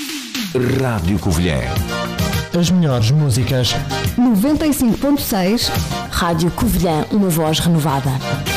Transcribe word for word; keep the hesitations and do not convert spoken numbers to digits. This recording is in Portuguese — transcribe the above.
Rádio Covilhã. As melhores músicas. noventa e cinco ponto seis. Rádio Covilhã, uma voz renovada.